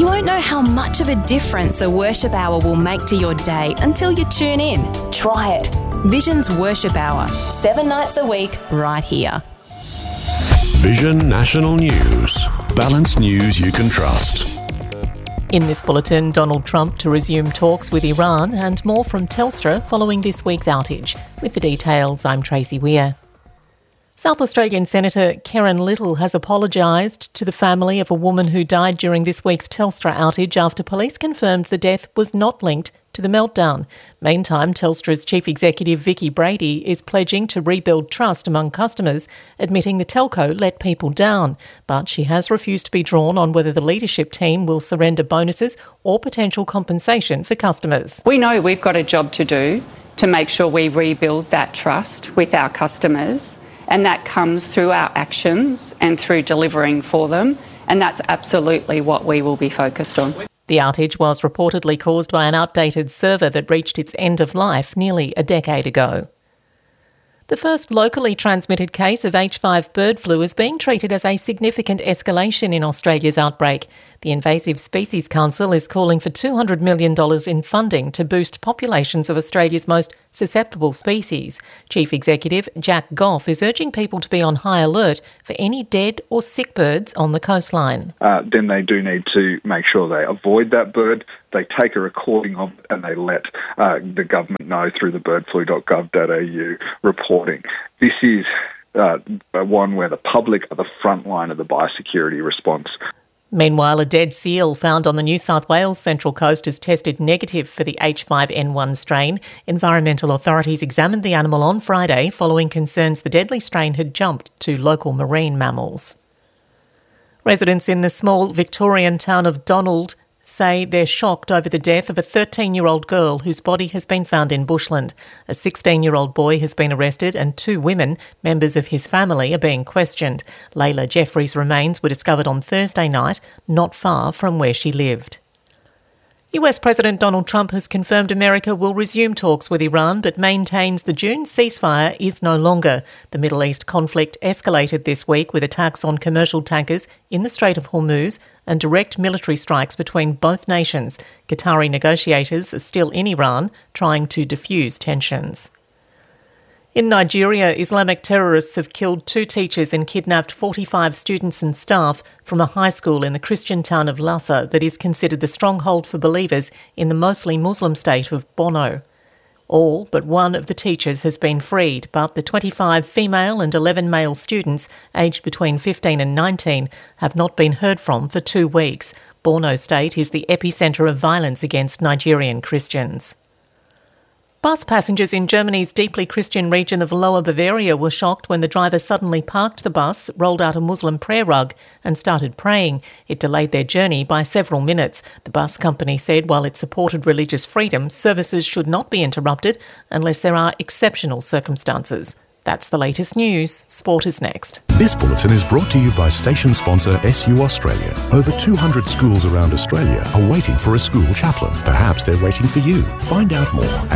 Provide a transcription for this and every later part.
You won't know how much of a difference a worship hour will make to your day until you tune in. Try it. Vision's Worship Hour, 7 nights a week, right here. Vision National News. Balanced news you can trust. In this bulletin, Donald Trump to resume talks with Iran and more from Telstra following this week's outage. With the details, I'm Tracy Weir. South Australian Senator Karen Little has apologised to the family of a woman who died during this week's Telstra outage after police confirmed the death was not linked to the meltdown. Meantime, Telstra's Chief Executive Vicki Brady is pledging to rebuild trust among customers, admitting the telco let people down. But she has refused to be drawn on whether the leadership team will surrender bonuses or potential compensation for customers. We know we've got a job to do to make sure we rebuild that trust with our customers, and that comes through our actions and through delivering for them, and that's absolutely what we will be focused on. The outage was reportedly caused by an outdated server that reached its end of life nearly a decade ago. The first locally transmitted case of H5 bird flu is being treated as a significant escalation in Australia's outbreak. The Invasive Species Council is calling for $200 million in funding to boost populations of Australia's most susceptible species. Chief Executive Jack Goff is urging people to be on high alert for any dead or sick birds on the coastline. Then they do need to make sure they avoid that bird, they take a recording of it and they let the government know through the birdflu.gov.au reporting. This is one where the public are the front line of the biosecurity response. Meanwhile, a dead seal found on the New South Wales Central Coast has tested negative for the H5N1 strain. Environmental authorities examined the animal on Friday following concerns the deadly strain had jumped to local marine mammals. Residents in the small Victorian town of Donald say they're shocked over the death of a 13-year-old girl whose body has been found in bushland. A 16-year-old boy has been arrested and 2 women, members of his family, are being questioned. Layla Jeffries' remains were discovered on Thursday night, not far from where she lived. US President Donald Trump has confirmed America will resume talks with Iran but maintains the June ceasefire is no longer. The Middle East conflict escalated this week with attacks on commercial tankers in the Strait of Hormuz and direct military strikes between both nations. Qatari negotiators are still in Iran trying to defuse tensions. In Nigeria, Islamic terrorists have killed 2 teachers and kidnapped 45 students and staff from a high school in the Christian town of Lassa that is considered the stronghold for believers in the mostly Muslim state of Borno. All but one of the teachers has been freed, but the 25 female and 11 male students aged between 15 and 19 have not been heard from for 2 weeks. Borno State is the epicentre of violence against Nigerian Christians. Bus passengers in Germany's deeply Christian region of Lower Bavaria were shocked when the driver suddenly parked the bus, rolled out a Muslim prayer rug and started praying. It delayed their journey by several minutes. The bus company said while it supported religious freedom, services should not be interrupted unless there are exceptional circumstances. That's the latest news. Sport is next. This bulletin is brought to you by station sponsor SU Australia. Over 200 schools around Australia are waiting for a school chaplain. Perhaps they're waiting for you. Find out more at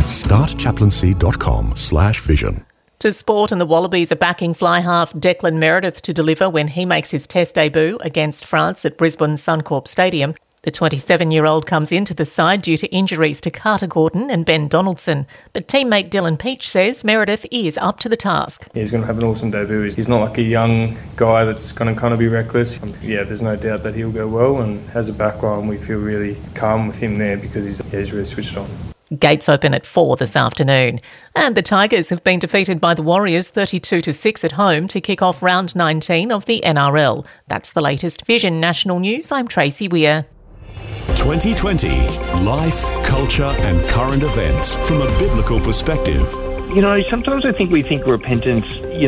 startchaplaincy.com/vision. To sport, and the Wallabies are backing fly half Declan Meredith to deliver when he makes his Test debut against France at Brisbane's Suncorp Stadium. The 27-year-old comes into the side due to injuries to Carter Gordon and Ben Donaldson. But teammate Dylan Peach says Meredith is up to the task. Yeah, he's going to have an awesome debut. He's not like a young guy that's going to kind of be reckless. Yeah, there's no doubt that he'll go well, and as a backline we feel really calm with him there because he's really switched on. Gates open at 4 this afternoon. And the Tigers have been defeated by the Warriors 32-6 at home to kick off round 19 of the NRL. That's the latest Vision National News. I'm Tracy Weir. 2020. Life, culture and current events from a biblical perspective. You know, sometimes I think we think repentance,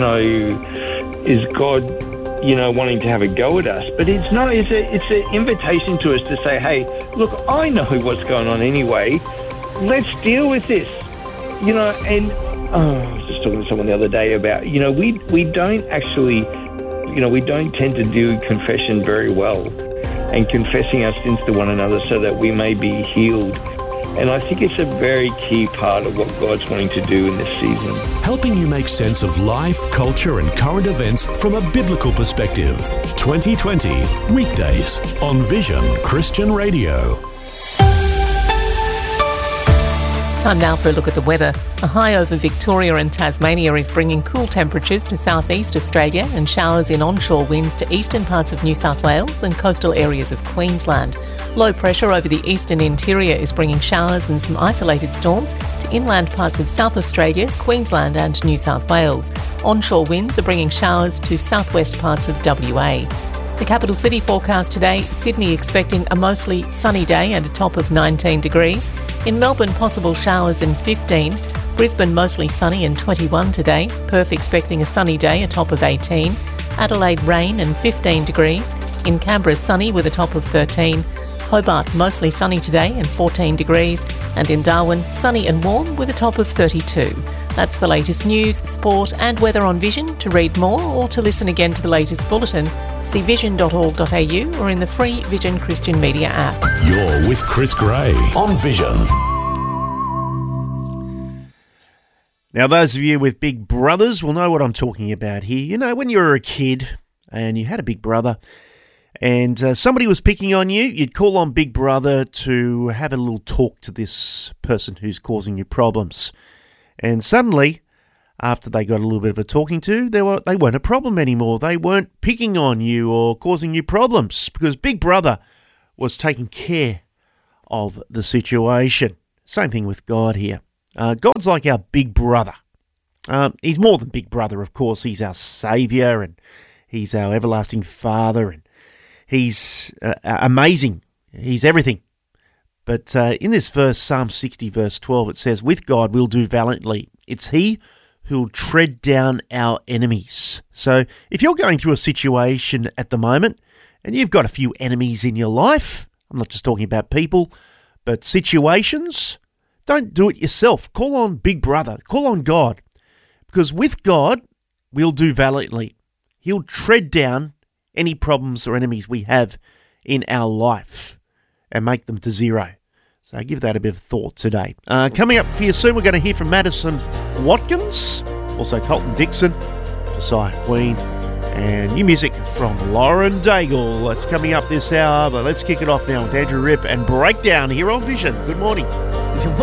is God, wanting to have a go at us. But it's not. It's an invitation to us to say, hey, look, I know what's going on anyway. Let's deal with this. And I was just talking to someone the other day about, we don't actually, we don't tend to do confession very well. And confessing our sins to one another so that we may be healed And I think it's a very key part of what God's wanting to do in this season. Helping you make sense of life, culture and current events from a biblical perspective. 2020, weekdays on Vision Christian Radio. Time now for a look at the weather. A high over Victoria and Tasmania is bringing cool temperatures to southeast Australia and showers in onshore winds to eastern parts of New South Wales and coastal areas of Queensland. Low pressure over the eastern interior is bringing showers and some isolated storms to inland parts of South Australia, Queensland and New South Wales. Onshore winds are bringing showers to southwest parts of WA. The capital city forecast today, Sydney expecting a mostly sunny day and a top of 19 degrees. In Melbourne, possible showers and 15. Brisbane, mostly sunny and 21 today. Perth expecting a sunny day, a top of 18. Adelaide, rain and 15 degrees. In Canberra, sunny with a top of 13. Hobart, mostly sunny today and 14 degrees. And in Darwin, sunny and warm with a top of 32. That's the latest news, sport and weather on Vision. To read more or to listen again to the latest bulletin, see vision.org.au or in the free Vision Christian Media app. You're with Chris Gray on Vision. Now, those of you with big brothers will know what I'm talking about here. You know, when you were a kid and you had a big brother and somebody was picking on you, you'd call on big brother to have a little talk to this person who's causing you problems. And suddenly, after they got a little bit of a talking to, they weren't a problem anymore. They weren't picking on you or causing you problems because Big Brother was taking care of the situation. Same thing with God here. God's like our big brother. He's more than Big Brother, of course. He's our Saviour and He's our everlasting Father and He's amazing. He's everything. But in this verse, Psalm 60, verse 12, it says, with God we'll do valiantly. It's He who'll tread down our enemies. So if you're going through a situation at the moment and you've got a few enemies in your life, I'm not just talking about people, but situations, don't do it yourself. Call on Big Brother. Call on God. Because with God, we'll do valiantly. He'll tread down any problems or enemies we have in our life and make them to zero. So give that a bit of thought today. Coming up for you soon, we're going to hear from Madison Watkins, also Colton Dixon, Josiah Queen, and new music from Lauren Daigle. That's coming up this hour, but let's kick it off now with Andrew Ripp and Breakdown here on Vision. Good morning.